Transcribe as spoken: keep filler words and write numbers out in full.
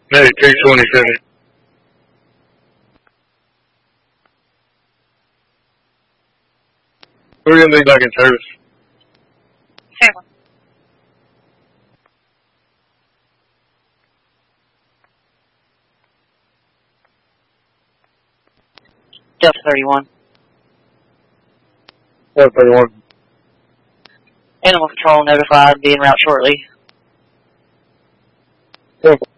Medic two twenty-seven. We're going to be back in service. Seven. Delta thirty-one. Delta thirty-one. Animal control notified, be en route shortly. Delta.